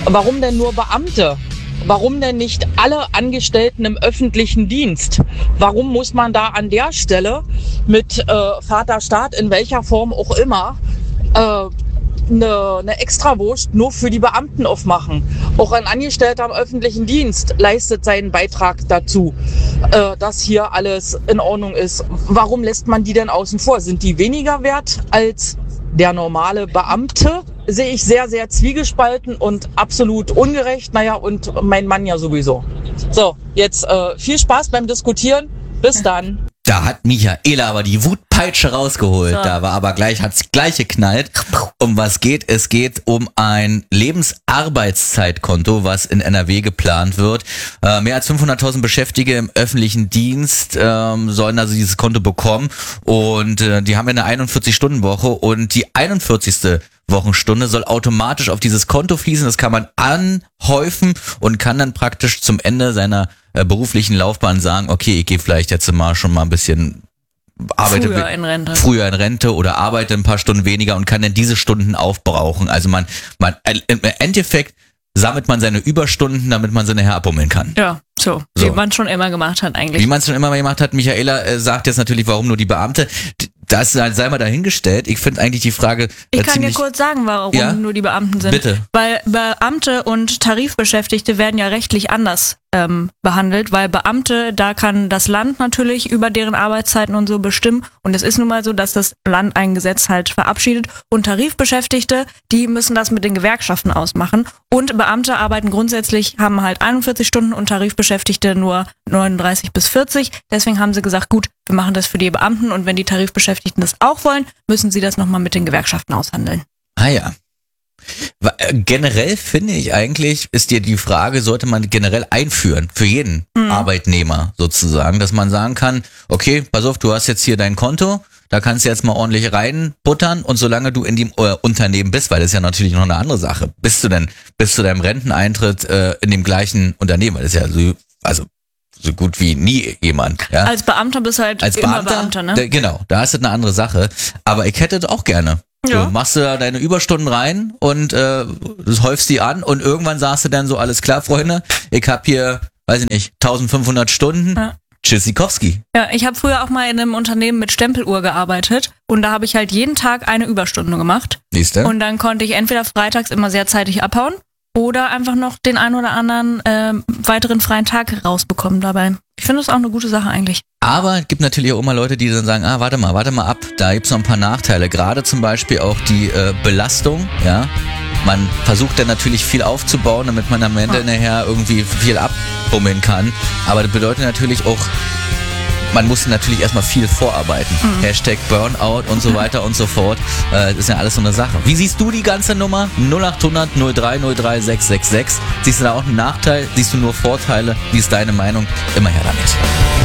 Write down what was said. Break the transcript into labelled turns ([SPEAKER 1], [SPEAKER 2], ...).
[SPEAKER 1] Warum denn nur Beamte? Warum denn nicht alle Angestellten im öffentlichen Dienst? Warum muss man da an der Stelle mit Vaterstaat, in welcher Form auch immer, eine Extrawurst nur für die Beamten aufmachen? Auch ein Angestellter im öffentlichen Dienst leistet seinen Beitrag dazu, dass hier alles in Ordnung ist. Warum lässt man die denn außen vor? Sind die weniger wert als der normale Beamte? Sehe ich sehr, sehr zwiegespalten und absolut ungerecht. Naja, und mein Mann ja sowieso. So, jetzt viel Spaß beim Diskutieren. Bis dann.
[SPEAKER 2] Da hat Michaela aber die Wutpeitsche rausgeholt. So. Da war aber hat's gleich geknallt. Um was geht? Es geht um ein Lebensarbeitszeitkonto, was in NRW geplant wird. Mehr als 500.000 Beschäftigte im öffentlichen Dienst sollen also dieses Konto bekommen. Und die haben ja eine 41-Stunden-Woche und die 41. Wochenstunde soll automatisch auf dieses Konto fließen. Das kann man anhäufen und kann dann praktisch zum Ende seiner beruflichen Laufbahn sagen, okay, ich gehe vielleicht jetzt mal schon mal ein bisschen früher in Rente oder arbeite ein paar Stunden weniger und kann dann diese Stunden aufbrauchen. Also man im Endeffekt sammelt man seine Überstunden, damit man sie nachher abbummeln kann.
[SPEAKER 3] Ja, so. Wie man es schon immer gemacht hat eigentlich.
[SPEAKER 2] Wie man es schon immer gemacht hat. Michaela sagt jetzt natürlich, warum nur die Beamte. Das sei mal dahingestellt. Ich finde eigentlich die Frage
[SPEAKER 3] Ich kann dir kurz sagen, warum nur die Beamten sind.
[SPEAKER 2] Bitte.
[SPEAKER 3] Weil Beamte und Tarifbeschäftigte werden ja rechtlich anders behandelt, weil Beamte, da kann das Land natürlich über deren Arbeitszeiten und so bestimmen und es ist nun mal so, dass das Land ein Gesetz halt verabschiedet und Tarifbeschäftigte, die müssen das mit den Gewerkschaften ausmachen und Beamte arbeiten grundsätzlich, haben halt 41 Stunden und Tarifbeschäftigte nur 39 bis 40, deswegen haben sie gesagt, gut, wir machen das für die Beamten und wenn die Tarifbeschäftigten das auch wollen, müssen sie das nochmal mit den Gewerkschaften aushandeln.
[SPEAKER 2] Ah ja. Generell finde ich eigentlich, ist dir die Frage, sollte man generell einführen für jeden Arbeitnehmer sozusagen, dass man sagen kann, okay, pass auf, du hast jetzt hier dein Konto, da kannst du jetzt mal ordentlich reinbuttern und solange du in dem Unternehmen bist, weil das ist ja natürlich noch eine andere Sache, bis zu deinem Renteneintritt in dem gleichen Unternehmen, weil das ist ja so gut wie nie jemand. Ja?
[SPEAKER 3] Als Beamter bist du halt immer Beamter, ne?
[SPEAKER 2] Genau, da ist das eine andere Sache, aber ich hätte das auch gerne. Ja. Du machst da deine Überstunden rein und häufst die an und irgendwann sagst du dann so, alles klar, Freunde, ich habe hier, weiß ich nicht, 1500 Stunden, Tschüssikowski.
[SPEAKER 3] Ja, ich habe früher auch mal in einem Unternehmen mit Stempeluhr gearbeitet und da habe ich halt jeden Tag eine Überstunde gemacht.
[SPEAKER 2] Siehste?
[SPEAKER 3] Und dann konnte ich entweder freitags immer sehr zeitig abhauen oder einfach noch den einen oder anderen weiteren freien Tag rausbekommen dabei. Ich finde das auch eine gute Sache eigentlich.
[SPEAKER 2] Aber es gibt natürlich auch immer Leute, die dann sagen, warte mal ab, da gibt's noch ein paar Nachteile. Gerade zum Beispiel auch die Belastung, ja. Man versucht dann natürlich viel aufzubauen, damit man am Ende nachher irgendwie viel abbummeln kann. Aber das bedeutet natürlich auch, man muss natürlich erstmal viel vorarbeiten. Hashtag Burnout und so weiter und so fort. Das ist ja alles so eine Sache. Wie siehst du die ganze Nummer? 0800 03 03 666. Siehst du da auch einen Nachteil? Siehst du nur Vorteile? Wie ist deine Meinung? Immer her damit.